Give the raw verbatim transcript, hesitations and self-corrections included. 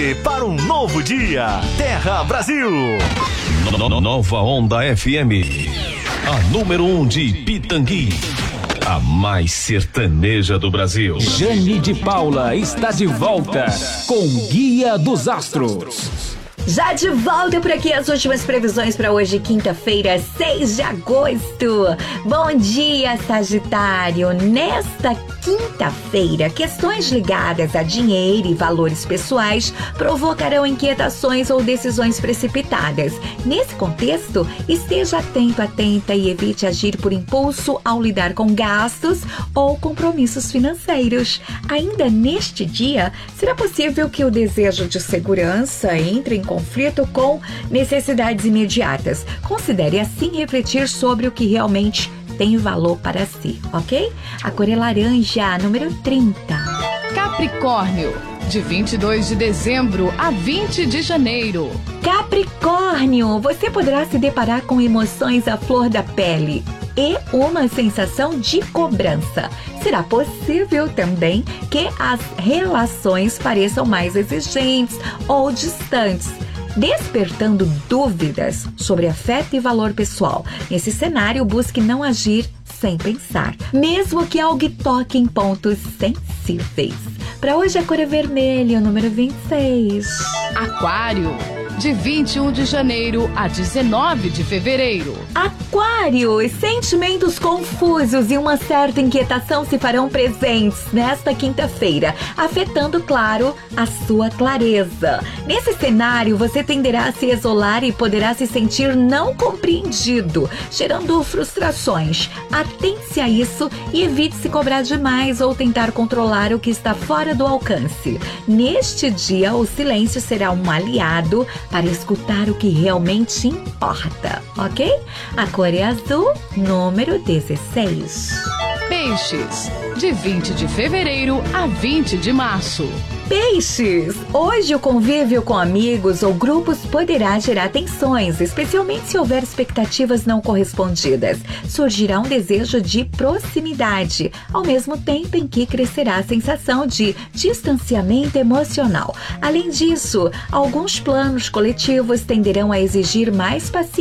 Para um novo dia, Terra Brasil. No, no, Nova Onda F M, a número um de Pitangui, a mais sertaneja do Brasil. Jane de Paula está de volta com Guia dos Astros. Já de volta por aqui as últimas previsões para hoje, quinta-feira, seis de agosto. Bom dia, Sagitário. Nesta quinta-feira, questões ligadas a dinheiro e valores pessoais provocarão inquietações ou decisões precipitadas. Nesse contexto, esteja atento, atenta e evite agir por impulso ao lidar com gastos ou compromissos financeiros. Ainda neste dia, será possível que o desejo de segurança entre em conflito com necessidades imediatas. Considere assim refletir sobre o que realmente tem valor para si, ok? A cor é laranja, número trinta. Capricórnio, de vinte e dois de dezembro a vinte de janeiro. Capricórnio, você poderá se deparar com emoções à flor da pele e uma sensação de cobrança. Será possível também que as relações pareçam mais exigentes ou distantes, despertando dúvidas sobre afeto e valor pessoal. Nesse cenário, busque não agir sem pensar, mesmo que algo toque em pontos sensíveis. Para hoje a cor é vermelha, número vinte e seis. Aquário, de vinte e um de janeiro a dezenove de fevereiro. Aquário, sentimentos confusos e uma certa inquietação se farão presentes nesta quinta-feira, afetando, claro, a sua clareza. Nesse cenário, você tenderá a se isolar e poderá se sentir não compreendido, gerando frustrações. Atente-se a isso e evite se cobrar demais ou tentar controlar o que está fora do alcance. Neste dia, o silêncio será um aliado para escutar o que realmente importa, ok? A cor é azul, número dezesseis. Peixes, de vinte de fevereiro a vinte de março. Peixes, hoje o convívio com amigos ou grupos poderá gerar tensões, especialmente se houver expectativas não correspondidas. Surgirá um desejo de proximidade, ao mesmo tempo em que crescerá a sensação de distanciamento emocional. Além disso, alguns planos coletivos tenderão a exigir mais paciência